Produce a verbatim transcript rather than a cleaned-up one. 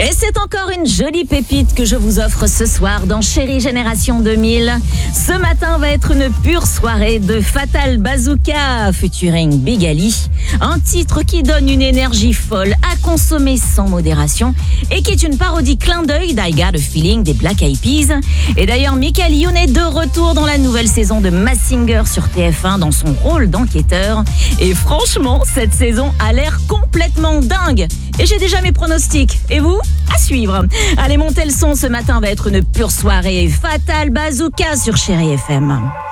Et c'est encore une jolie pépite que je vous offre ce soir dans Chérie Génération deux mille. Ce matin va être une pure soirée de Fatal Bazooka featuring Big Ali. Un titre qui donne une énergie folle à consommer sans modération et qui est une parodie clin d'œil d'I Got a Feeling des Black Eyed Peas. Et d'ailleurs, Michael Youn est de retour dans la nouvelle saison de Masked Singer sur T F un dans son rôle d'enquêteur. Et franchement, cette saison a l'air complètement dingue. Et j'ai déjà mes pronostics. Et vous ? À suivre. Allez, montez le son, ce matin va être une pure soirée. Fatal Bazooka sur Chérie F M.